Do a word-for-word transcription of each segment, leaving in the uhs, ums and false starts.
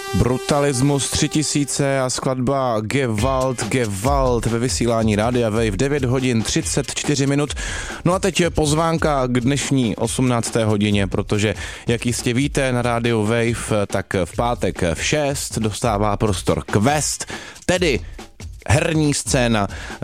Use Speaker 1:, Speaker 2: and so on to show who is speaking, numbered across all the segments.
Speaker 1: Brutalismus tři tisíce a skladba Gewalt, Gewalt ve vysílání Rádia Wave devět hodin třicet čtyři minut. No a teď je pozvánka k dnešní osmnácté hodině, protože jak jistě víte na Rádiu Wave, tak v pátek v šest dostává prostor Quest, tedy herní scéna,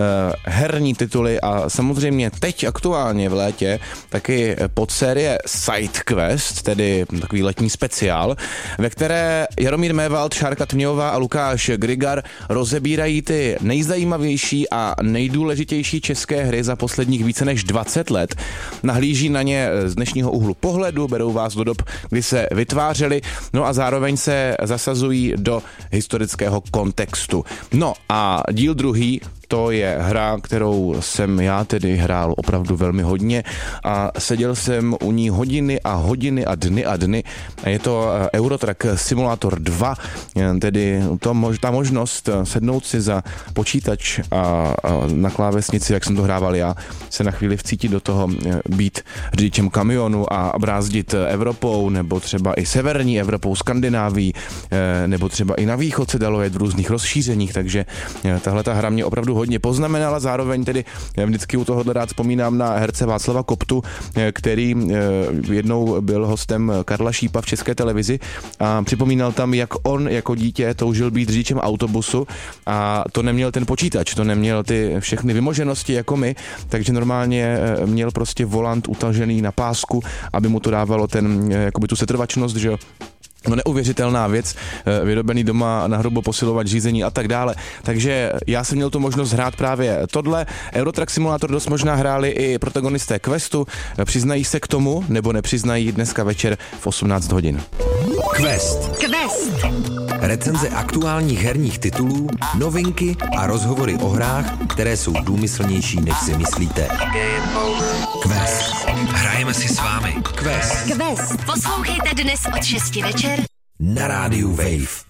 Speaker 1: herní tituly a samozřejmě teď aktuálně v létě taky podsérie Side Quest, tedy takový letní speciál, ve které Jaromír Mévald, Šárka Tměhová a Lukáš Grigar rozebírají ty nejzajímavější a nejdůležitější české hry za posledních více než dvacet let. Nahlíží na ně z dnešního úhlu pohledu, berou vás do dob, kdy se vytvářely, no a zároveň se zasazují do historického kontextu. No a díl druhý, to je hra, kterou jsem já tedy hrál opravdu velmi hodně a seděl jsem u ní hodiny a hodiny a dny a dny. Je to Eurotrack Simulator dva, tedy to, ta možnost sednout si za počítač a, a na klávesnici, jak jsem to hrával já, se na chvíli vcítit do toho, být řidičem kamionu a brázdit Evropou, nebo třeba i severní Evropou, Skandinávií, nebo třeba i na východ se dalo jet v různých rozšířeních, takže tahle ta hra mě opravdu hodně poznamenala, zároveň tedy vždycky u tohohle rád vzpomínám na herce Václava Koptu, který jednou byl hostem Karla Šípa v České televizi a připomínal tam, jak on jako dítě toužil být řidičem autobusu a to neměl ten počítač, to neměl ty všechny vymoženosti jako my, takže normálně měl prostě volant utažený na pásku, aby mu to dávalo ten, jakoby tu setrvačnost, že jo. No neuvěřitelná věc, vyrobený doma na hrubo posilovat řízení a tak dále. Takže já jsem měl tu možnost hrát právě tohle. Eurotrack Simulator dost možná hráli i protagonisté Questu. Přiznají se k tomu, nebo nepřiznají dneska večer v osmnáct hodin.
Speaker 2: Quest. Quest. Recenze aktuálních herních titulů, novinky a rozhovory o hrách, které jsou důmyslnější, než si myslíte. Quest. Hrajeme si s vámi. Quest.
Speaker 3: Quest. Poslouchejte dnes od šesti večer
Speaker 2: na rádiu Wave.